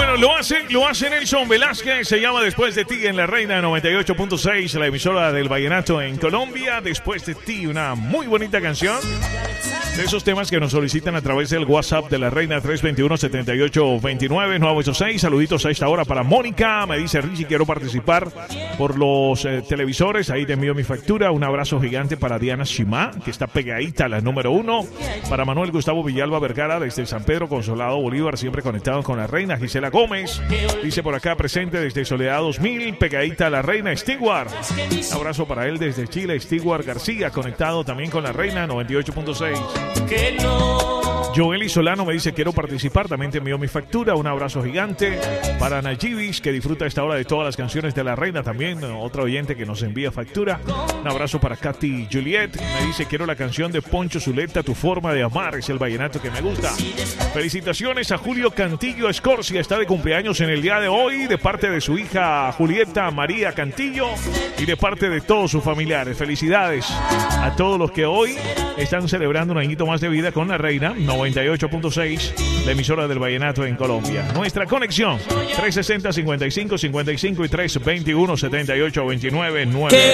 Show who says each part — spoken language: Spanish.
Speaker 1: Bueno, lo hace Nelson Velázquez, se llama Después de ti en la Reina 98.6, la emisora del vallenato en Colombia. Después de ti, una muy bonita canción. De esos temas que nos solicitan a través del WhatsApp de la Reina 321-7829-986. Saluditos a esta hora para Mónica. Me dice Richie, quiero participar por los televisores. Ahí te envío mi factura. Un abrazo gigante para Diana Shimá, que está pegadita a la número 1. Para Manuel Gustavo Villalba Vergara, desde San Pedro Consolado Bolívar, siempre conectados con la Reina. Gisela Gómez dice por acá presente desde Soledad 2000, pegadita a la Reina. Stewart, un abrazo para él desde Chile. Stewart García, conectado también con la Reina 98.6. Joely Solano me dice quiero participar, también te envío mi factura. Un abrazo gigante para Nayibis, que disfruta a esta hora de todas las canciones de la Reina, también otro oyente que nos envía factura. Un abrazo para Katy Juliet, me dice quiero la canción de Poncho Zuleta, Tu forma de amar, es el vallenato que me gusta. Felicitaciones a Julio Cantillo Escorcia, está de cumpleaños en el día de hoy, de parte de su hija Julieta María Cantillo y de parte de todos sus familiares. Felicidades a todos los que hoy están celebrando un añito más de vida con la Reina 98.6, la emisora del vallenato en Colombia. Nuestra conexión 360-55-55 y 321-78-29-9.